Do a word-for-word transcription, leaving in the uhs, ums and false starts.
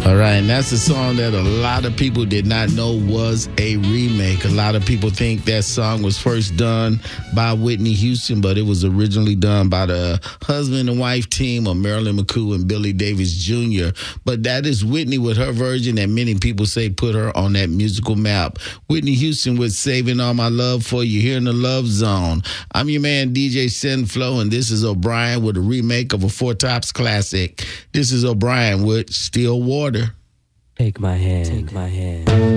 All right, and that's a song that a lot of people did not know was a remake. A lot of people think that song was first done by Whitney Houston, but it was originally done by the husband and wife team of Marilyn McCoo and Billy Davis Junior But that is Whitney with her version that many people say put her on that musical map. Whitney Houston with Saving All My Love For You here in the Love Zone. I'm your man, D J Sinflow, and this is O'Brien with a remake of a Four Tops classic. This is O'Brien with Still Water. Take my hand. Take my hand.